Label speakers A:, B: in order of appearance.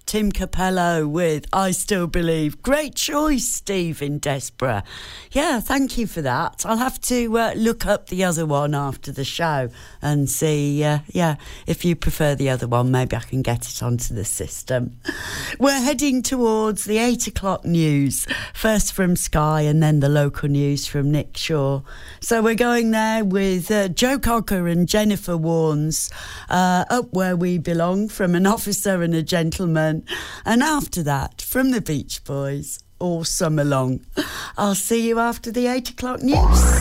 A: Tim Capello with I Still Believe. Great choice, Steve in Desborough. Yeah, thank you for that. I'll have to look up the other one after the show and see, if you prefer the other one, maybe I can get it onto the system. We're heading towards the 8 o'clock news, first from Sky and then the local news from Nick Shaw. So we're going there with Joe Cocker and Jennifer Warnes, Up Where We Belong, from An Officer and a Gentleman. And after that, from the Beach Boys, All Summer Long. I'll see you after the 8 o'clock news.